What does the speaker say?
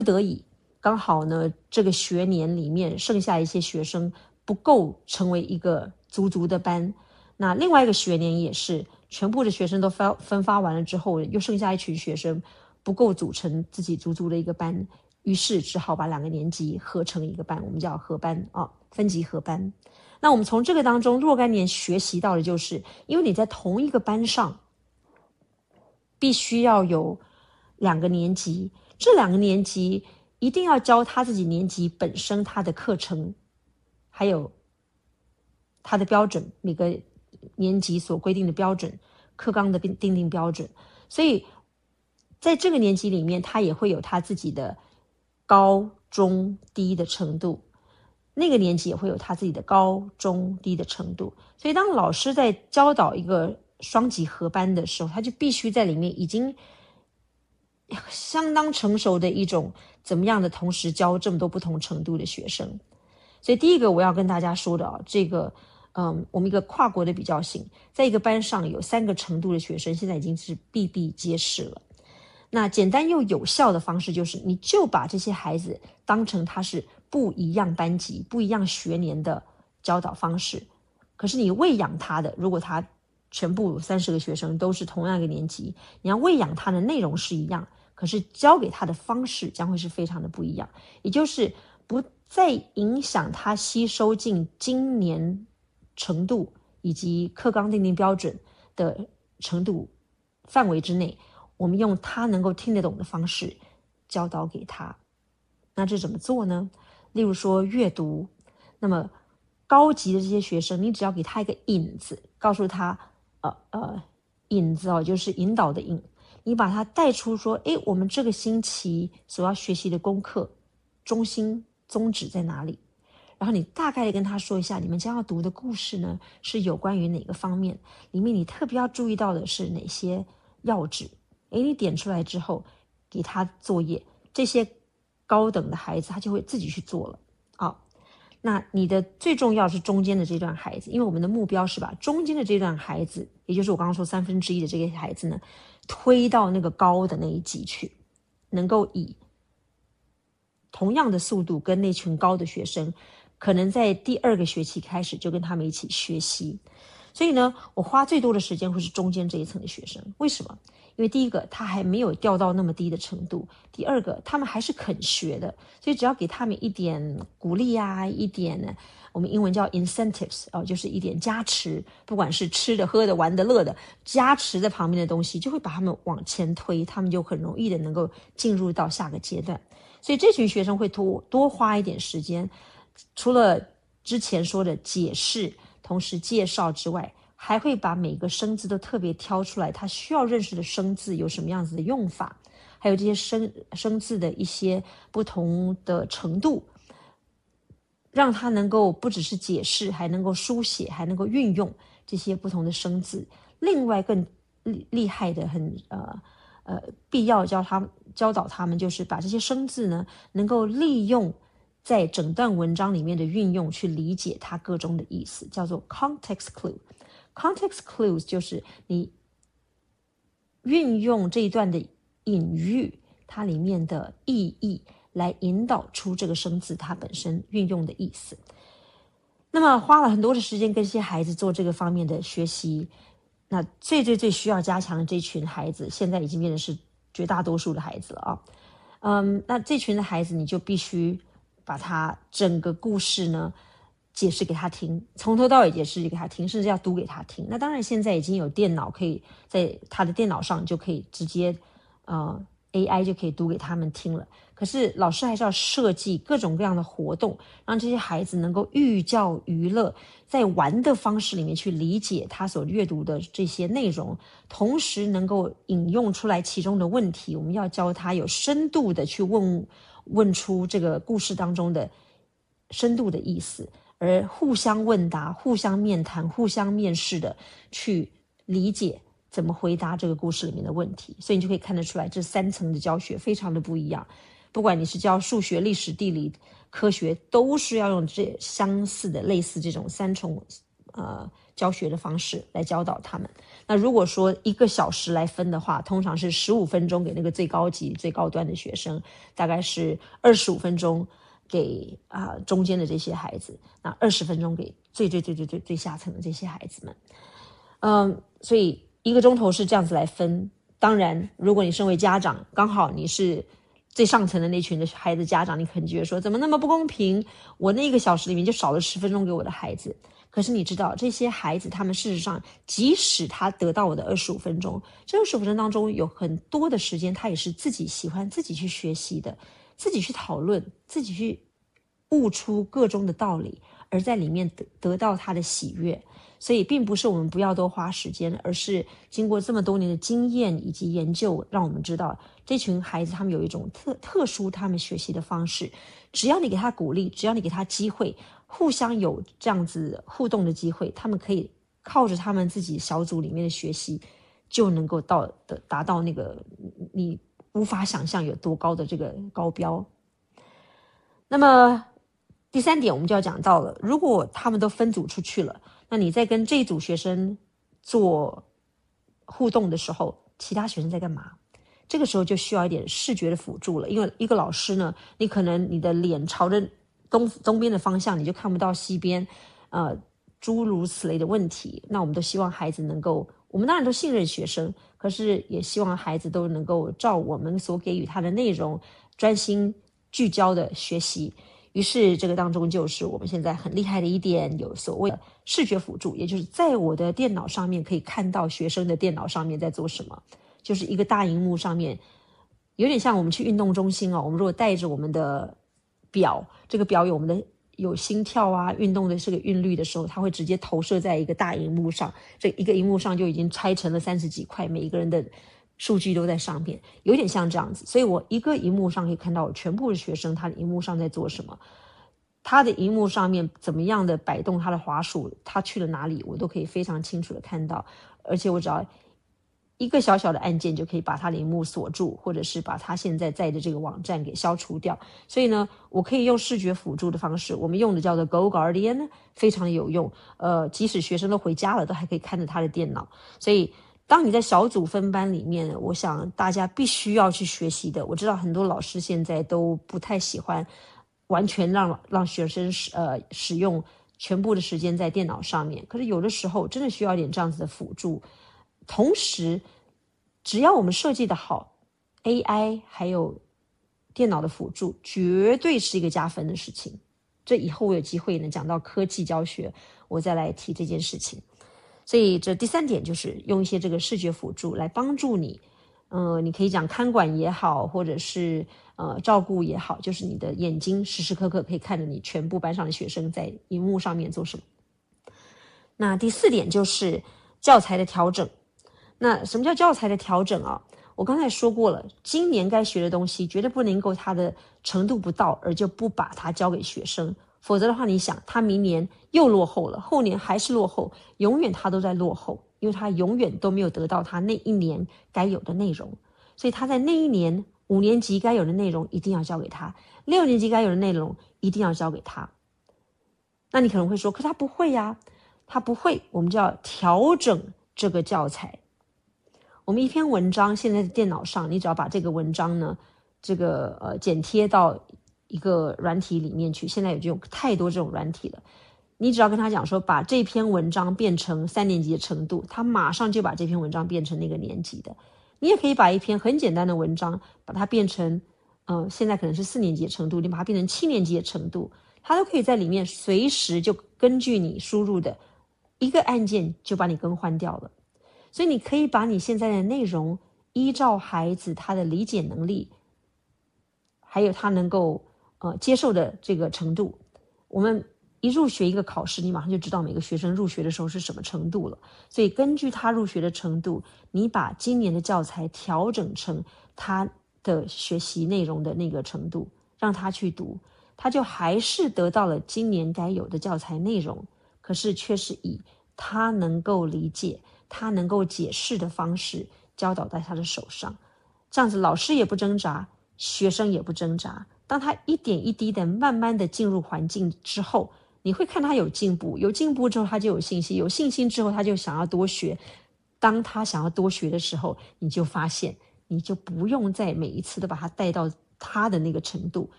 刚好呢这个学年里面剩下一些学生不够成为一个足足的班，那另外一个学年也是全部的学生都分发完了之后，又剩下一群学生不够组成自己足足的一个班，于是只好把2个年级合成一个班，我们叫合班分级合班。那我们从这个当中若干年学习到的就是，因为你在同一个班上必须要有2个年级，这2个年级一定要教他自己年级本身他的课程，还有他的标准，每个年级所规定的标准，课纲的订定标准。所以在这个年级里面，他也会有他自己的高中低的程度，那个年级也会有他自己的高中低的程度。所以当老师在教导一个双级合班的时候，他就必须在里面已经相当成熟的一种怎么样的同时教这么多不同程度的学生。所以第一个我要跟大家说的这个我们一个跨国的比较性，在一个班上有3个程度的学生，现在已经是比比皆是了。那简单又有效的方式就是，你就把这些孩子当成他是不一样班级、不一样学年的教导方式。可是你喂养他的，如果他全部30个学生都是同样一个年级，你要喂养他的内容是一样，可是教给他的方式将会是非常的不一样，也就是不再影响他吸收进今年程度以及课纲订定标准的程度范围之内，我们用他能够听得懂的方式教导给他。那这怎么做呢？例如说阅读，那么高级的这些学生，你只要给他一个引子，告诉他引子就是引导的引，你把他带出说，我们这个星期所要学习的功课中心宗旨在哪里，然后你大概的跟他说一下，你们将要读的故事呢是有关于哪个方面，里面你特别要注意到的是哪些要旨，你点出来之后给他作业，这些高等的孩子他就会自己去做了那你的最重要是中间的这段孩子，因为我们的目标是把中间的这段孩子，也就是我刚刚说1/3的这个孩子呢，推到那个高的那一级去，能够以同样的速度跟那群高的学生，可能在第2个学期开始就跟他们一起学习。所以呢，我花最多的时间会是中间这一层的学生。为什么？因为第一个他还没有掉到那么低的程度，第二个他们还是肯学的，所以只要给他们一点鼓励一点我们英文叫 incentives 就是一点加持，不管是吃的喝的玩的乐的，加持在旁边的东西就会把他们往前推，他们就很容易的能够进入到下个阶段。所以这群学生会多花一点时间，除了之前说的解释同时介绍之外，还会把每个生字都特别挑出来，他需要认识的生字有什么样子的用法，还有这些生字的一些不同的程度，让他能够不只是解释，还能够书写，还能够运用这些不同的生字。另外更厉害的必要教导他们，就是把这些生字呢能够利用在整段文章里面的运用去理解它各中的意思，叫做 context clue。context clues 就是你运用这一段的隐喻，它里面的意义来引导出这个生字它本身运用的意思。那么花了很多的时间跟这些孩子做这个方面的学习，那最需要加强的这群孩子，现在已经变成是绝大多数的孩子了那这群的孩子你就必须把他整个故事呢解释给他听，从头到尾解释给他听，甚至要读给他听。那当然现在已经有电脑可以在他的电脑上就可以直接AI 就可以读给他们听了，可是老师还是要设计各种各样的活动，让这些孩子能够寓教于乐，在玩的方式里面去理解他所阅读的这些内容，同时能够引用出来其中的问题。我们要教他有深度的去问出这个故事当中的深度的意思，而互相问答、互相面谈、互相面试的去理解怎么回答这个故事里面的问题。所以你就可以看得出来，这3层的教学非常的不一样。不管你是教数学、历史、地理、科学，都是要用这相似的、类似这种3重教学的方式来教导他们。那如果说1个小时来分的话，通常是15分钟给那个最高级最高端的学生，大概是25分钟给中间的这些孩子，那20分钟给最下层的这些孩子们。所以1个钟头是这样子来分。当然如果你身为家长，刚好你是最上层的那群的孩子家长，你可能觉得说怎么那么不公平，我那1个小时里面就少了10分钟给我的孩子。可是你知道这些孩子他们事实上即使他得到我的25分钟，这25分钟当中有很多的时间他也是自己喜欢自己去学习的，自己去讨论，自己去悟出个中的道理，而在里面得到他的喜悦。所以并不是我们不要多花时间，而是经过这么多年的经验以及研究，让我们知道这群孩子他们有一种特殊他们学习的方式。只要你给他鼓励，只要你给他机会，互相有这样子互动的机会，他们可以靠着他们自己小组里面的学习，就能够达到那个你无法想象有多高的这个高标。那么第3点我们就要讲到了，如果他们都分组出去了，那你在跟这一组学生做互动的时候，其他学生在干嘛？这个时候就需要一点视觉的辅助了。因为一个老师呢，你可能你的脸朝着东边的方向，你就看不到西边，诸如此类的问题。那我们都希望孩子能够，我们当然都信任学生，可是也希望孩子都能够照我们所给予他的内容，专心聚焦的学习。于是这个当中就是我们现在很厉害的一点，有所谓的视觉辅助，也就是在我的电脑上面可以看到学生的电脑上面在做什么，就是一个大荧幕上面，有点像我们去运动中心我们如果带着我们的表，这个表有我们的有心跳运动的这个韵律的时候，它会直接投射在一个大荧幕上，这一个荧幕上就已经拆成了30几块，每一个人的数据都在上面，有点像这样子。所以我一个荧幕上可以看到我全部的学生他的荧幕上在做什么，他的荧幕上面怎么样的摆动他的滑鼠，他去了哪里，我都可以非常清楚的看到。而且我只要一个小小的按键就可以把他的荧幕锁住，或者是把他现在在的这个网站给消除掉。所以呢，我可以用视觉辅助的方式，我们用的叫做 Go Guardian， 非常的有用。即使学生都回家了，都还可以看着他的电脑。所以当你在小组分班里面，我想大家必须要去学习的。我知道很多老师现在都不太喜欢完全让学生使用全部的时间在电脑上面，可是有的时候真的需要一点这样子的辅助。同时只要我们设计的好， AI 还有电脑的辅助绝对是一个加分的事情。这以后我有机会呢讲到科技教学，我再来提这件事情。所以这第3点就是用一些这个视觉辅助来帮助你，你可以讲看管也好，或者是照顾也好，就是你的眼睛时时刻刻可以看着你全部班上的学生在荧幕上面做什么。那第4点就是教材的调整。那什么叫教材的调整我刚才说过了，今年该学的东西绝对不能够它的程度不到而就不把它交给学生，否则的话你想他明年又落后了，后年还是落后，永远他都在落后，因为他永远都没有得到他那一年该有的内容。所以他在那一年5年级该有的内容一定要交给他，6年级该有的内容一定要交给他。那你可能会说，可他不会呀，他不会，我们就要调整这个教材。我们一篇文章现在在电脑上，你只要把这个文章呢剪贴到一个软体里面去，现在有太多这种软体了，你只要跟他讲说把这篇文章变成3年级的程度，他马上就把这篇文章变成那个年级的。你也可以把一篇很简单的文章把它变成现在可能是4年级的程度，你把它变成7年级的程度，它都可以在里面随时就根据你输入的一个按键就把你更换掉了。所以你可以把你现在的内容依照孩子他的理解能力，还有他能够接受的这个程度，我们一入学一个考试，你马上就知道每个学生入学的时候是什么程度了。所以根据他入学的程度，你把今年的教材调整成他的学习内容的那个程度，让他去读，他就还是得到了今年该有的教材内容，可是却是以他能够理解，他能够解释的方式教导在他的手上。这样子老师也不挣扎，学生也不挣扎。当他一点一滴的慢慢的进入环境之后， 你会看他有进步，有进步之后他就有信心，有信心之后他就想要多学。当他想要多学的时候，你就发现你就不用再每一次都把他带到他的那个程度，